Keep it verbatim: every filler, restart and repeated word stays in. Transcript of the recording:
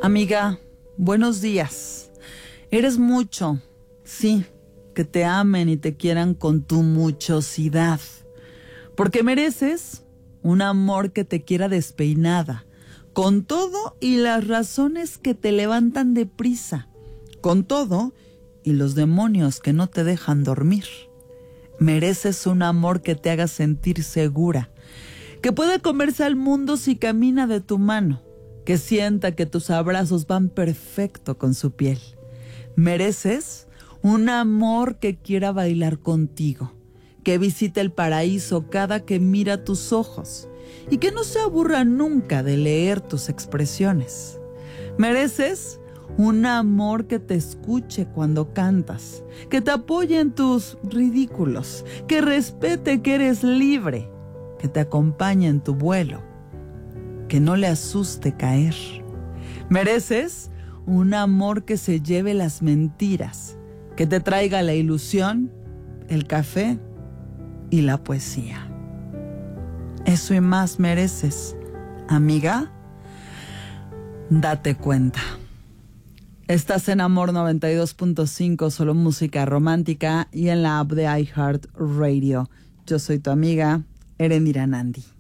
Amiga, buenos días. Eres mucho, sí, que te amen y te quieran con tu muchosidad. Porque mereces un amor que te quiera despeinada, con todo y las razones que te levantan deprisa, con todo y los demonios que no te dejan dormir. Mereces un amor que te haga sentir segura, que pueda comerse al mundo si camina de tu mano, que sienta que tus abrazos van perfecto con su piel. Mereces un amor que quiera bailar contigo, que visite el paraíso cada que mira tus ojos y que no se aburra nunca de leer tus expresiones. Mereces un amor que te escuche cuando cantas, que te apoye en tus ridículos, que respete que eres libre, que te acompañe en tu vuelo, que no le asuste caer. Mereces un amor que se lleve las mentiras, que te traiga la ilusión, el café y la poesía. Eso y más mereces, amiga. Date cuenta. Estás en Amor noventa y dos punto cinco, solo música romántica, y en la app de iHeartRadio. Yo soy tu amiga, Erendira Nandi.